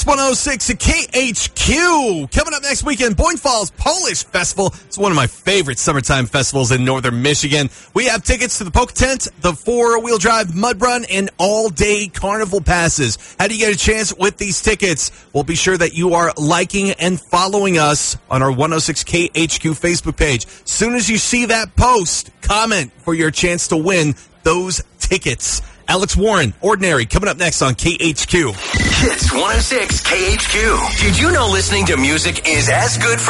106 at KHQ. Coming up next weekend, Boyne Falls Polish Festival. It's one of my favorite summertime festivals in northern Michigan. We have tickets to the Polka Tent, the four-wheel drive mud run, and all-day carnival passes. How do you get a chance with these tickets? Well, be sure that you are liking and following us on our 106 KHQ Facebook page. As soon as you see that post, comment for your chance to win those tickets. Alex Warren, Ordinary, coming up next on KHQ. Hits 106 KHQ. Did you know listening to music is as good for